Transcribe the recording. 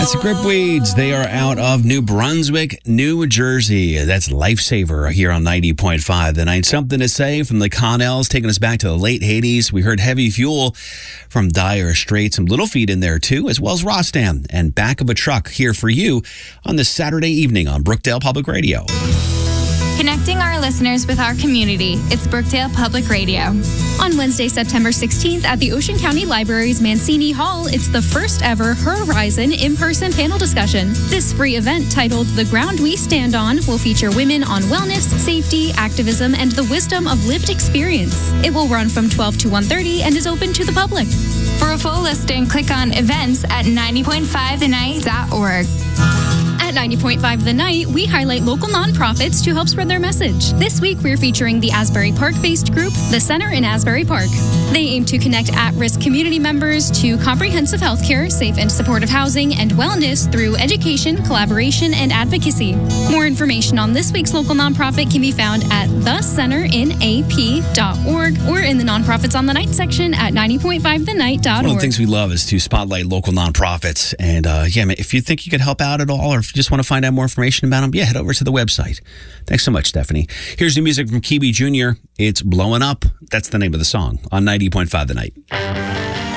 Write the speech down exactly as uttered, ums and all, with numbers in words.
That's the Gripweeds. They are out of New Brunswick, New Jersey. That's Lifesaver here on ninety point five The Night. Something to Say from the Connells, taking us back to the late eighties. We heard Heavy Fuel from Dire Straits, some Little Feat in there too, as well as Rostam and Back of a Truck here for you on this Saturday evening on Brookdale Public Radio. Connecting our listeners with our community. It's Brookdale Public Radio. On Wednesday, September sixteenth at the Ocean County Library's Mancini Hall, it's the first ever Horizon in-person panel discussion. This free event titled The Ground We Stand On will feature women on wellness, safety, activism, and the wisdom of lived experience. It will run from twelve to one thirty and is open to the public. For a full listing, click on events at ninety point five the night dot org. At ninety point five The Night, we highlight local nonprofits to help spread their message. This week, we're featuring the Asbury Park-based group, The Center in Asbury Park. They aim to connect at-risk community members to comprehensive health care, safe and supportive housing, and wellness through education, collaboration, and advocacy. More information on this week's local nonprofit can be found at the center in a p dot org or in the Nonprofits on the Night section at ninety point five the night dot org. One of the things we love is to spotlight local nonprofits. And uh, yeah, man, if you think you could help out at all, or if you just want to find out more information about them, yeah, head over to the website. Thanks so much, Stephanie. Here's new music from Kiwi Junior It's Blowing Up. That's the name of the song on ninety point five The Night.